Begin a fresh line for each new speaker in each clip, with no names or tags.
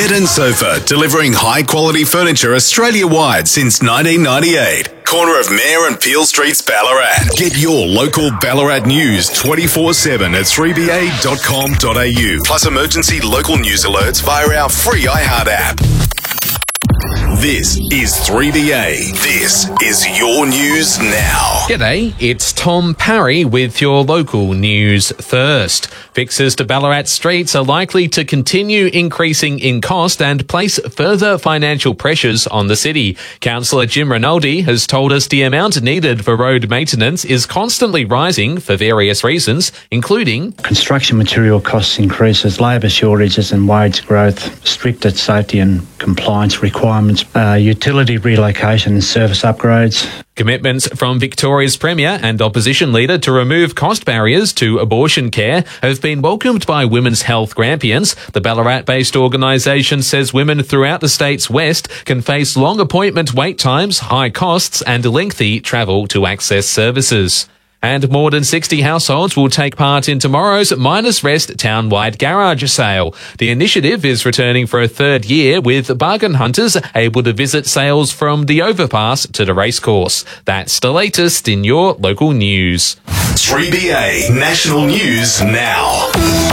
Bed and Sofa, delivering high-quality furniture Australia-wide since 1998. Corner of Mayor and Peel Streets, Ballarat. Get your local Ballarat news 24/7 at 3ba.com.au. Plus emergency local news alerts via our free iHeart app. This is 3BA. This is your news now.
G'day, it's Tom Parry with your local news first. Fixes to Ballarat streets are likely to continue increasing in cost and place further financial pressures on the city. Councillor Jim Rinaldi has told us the amount needed for road maintenance is constantly rising for various reasons, including
construction material costs increases, labour shortages and wage growth, stricter safety and compliance requirements, utility relocation and service upgrades.
Commitments from Victoria's Premier and Opposition Leader to remove cost barriers to abortion care have been welcomed by Women's Health Grampians. The Ballarat-based organisation says women throughout the state's west can face long appointment wait times, high costs and lengthy travel to access services. And more than 60 households will take part in tomorrow's Miners Rest town-wide garage sale. The initiative is returning for a third year, with bargain hunters able to visit sales from the overpass to the racecourse. That's the latest in your local news.
3BA National News Now.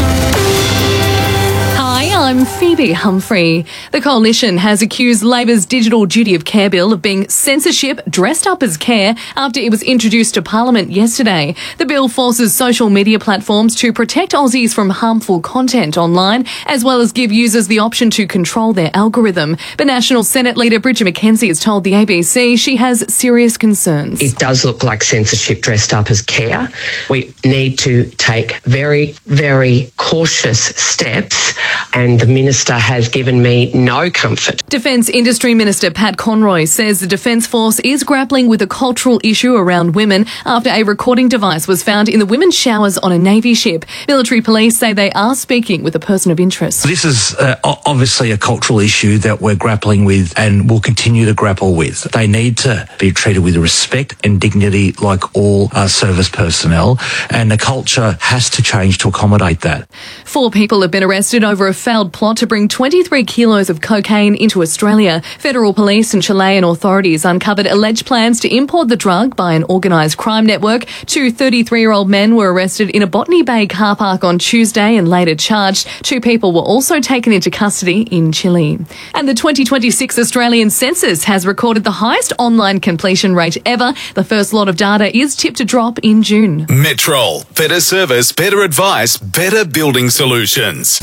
Hi, I'm Phoebe Humphrey. The Coalition has accused Labor's Digital Duty of Care Bill of being censorship dressed up as care after it was introduced to Parliament yesterday. The bill forces social media platforms to protect Aussies from harmful content online, as well as give users the option to control their algorithm. But National Senate Leader Bridget McKenzie has told the ABC she has serious concerns.
It does look like censorship dressed up as care. We need to take very, very cautious steps, and the Minister has given me no comfort.
Defence Industry Minister Pat Conroy says the Defence Force is grappling with a cultural issue around women after a recording device was found in the women's showers on a Navy ship. Military police say they are speaking with a person of interest.
This is obviously a cultural issue that we're grappling with and will continue to grapple with. They need to be treated with respect and dignity like all service personnel, and the culture has to change to accommodate that.
4 people have been arrested over a failed plot to bring 23 kilos of cocaine into Australia. Federal police and Chilean authorities uncovered alleged plans to import the drug by an organised crime network. 2 33-year-old men were arrested in a Botany Bay car park on Tuesday and later charged. 2 people were also taken into custody in Chile. And the 2026 Australian census has recorded the highest online completion rate ever. The first lot of data is tipped to drop in June.
Metrol. Better service, better advice, better building solutions.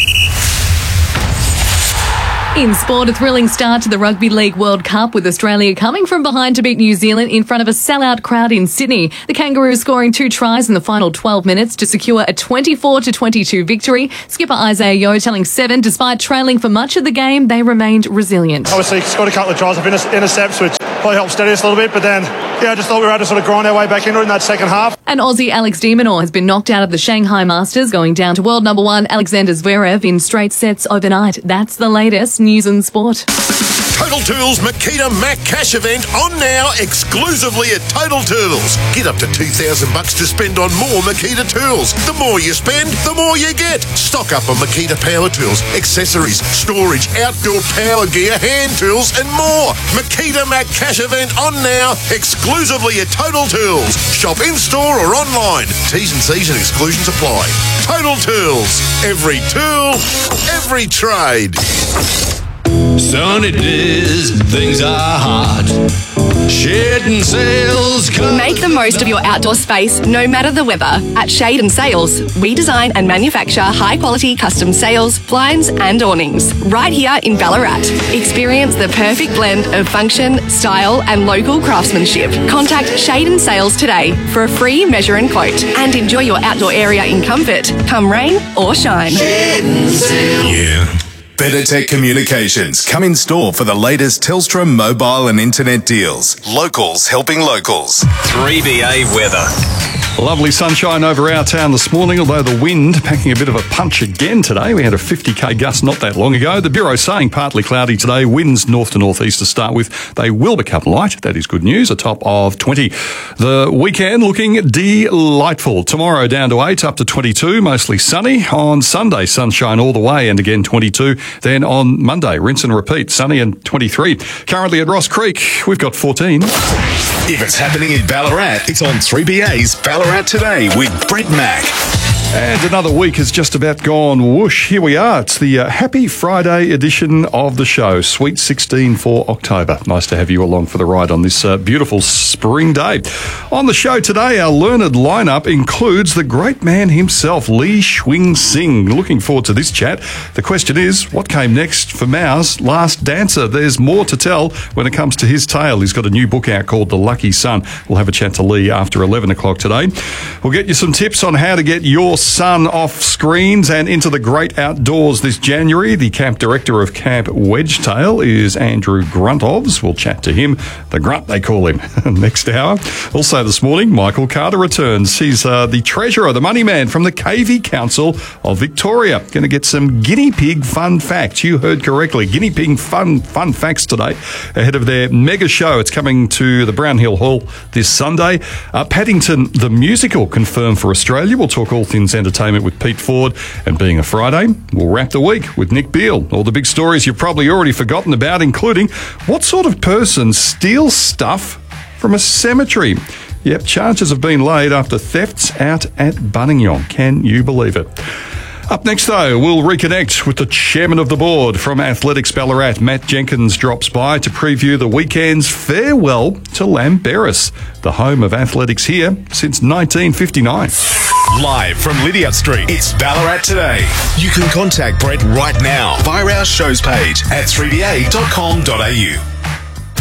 In sport, a thrilling start to the Rugby League World Cup, with Australia coming from behind to beat New Zealand in front of a sellout crowd in Sydney. The Kangaroos scoring 2 tries in the final 12 minutes to secure a 24-22 victory. Skipper Isaiah Yeo telling Seven, despite trailing for much of the game, they remained resilient.
Obviously, scored a couple of tries of intercepts, which probably helped steady us a little bit, but then, I just thought we were able to sort of grind our way back into it in that second half.
And Aussie Alex de Minaur has been knocked out of the Shanghai Masters, going down to world number 1 Alexander Zverev in straight sets overnight. That's the latest news and sport.
Total Tools Makita Mac Cash event on now exclusively at Total Tools. Get up to $2,000 to spend on more Makita tools. The more you spend, the more you get. Stock up on Makita power tools, accessories, storage, outdoor power gear, hand tools and more. Makita Mac Cash event on now exclusively at Total Tools. Shop in store or online. T's and C's and exclusions apply. Total Tools. Every tool, every trade.
Son, it is, things are hard. Shade and Sales.
Make the most of your outdoor space, no matter the weather. At Shade and Sales, we design and manufacture high-quality custom sails, blinds and awnings, right here in Ballarat. Experience the perfect blend of function, style and local craftsmanship. Contact Shade and Sales today for a free measure and quote, and enjoy your outdoor area in comfort, come rain or shine.
Shade and Sales.
Yeah. Better Tech Communications. Come in store for the latest Telstra mobile and internet deals. Locals helping locals. 3BA weather.
Lovely sunshine over our town this morning, although the wind packing a bit of a punch again today. We had a 50k gust not that long ago. The Bureau saying partly cloudy today, winds north to northeast to start with. They will become light. That is good news, a top of 20. The weekend looking delightful. Tomorrow down to 8, up to 22, mostly sunny. On Sunday, sunshine all the way and again 22. Then on Monday, rinse and repeat, sunny and 23. Currently at Ross Creek, we've got 14.
If it's happening in Ballarat, it's on 3BA's Ballarat Today with Brett Mack.
And another week has just about gone whoosh. Here we are. It's the Happy Friday edition of the show. Sweet 16 for October. Nice to have you along for the ride on this beautiful spring day. On the show today, our learned lineup includes the great man himself, Lee Swing Sing. Looking forward to this chat. The question is, what came next for Mao's Last Dancer? There's more to tell when it comes to his tale. He's got a new book out called The Lucky Son. We'll have a chat to Lee after 11 o'clock today. We'll get you some tips on how to get your son off screens and into the great outdoors this January. The camp director of Camp Wedgetail is Andrew Gruntovs. We'll chat to him, the Grunt they call him, next hour. Also this morning, Michael Carter returns. He's the treasurer, the money man from the KV Council of Victoria. Going to get some guinea pig fun facts. You heard correctly, guinea pig fun facts today ahead of their mega show. It's coming to the Brownhill Hall this Sunday. Paddington the musical confirmed for Australia. We'll talk all things entertainment with Pete Ford, and being a Friday, we'll wrap the week with Nick Beale. All the big stories you've probably already forgotten about, including what sort of person steals stuff from a cemetery. Yep, charges have been laid after thefts out at Buninyong. Can you believe it? Up next, though, we'll reconnect with the chairman of the board from Athletics Ballarat. Matt Jenkins drops by to preview the weekend's farewell to Lambert, the home of athletics here since 1959.
Live from Lydiard Street, it's Ballarat Today. You can contact Brett right now via our shows page at 3ba.com.au.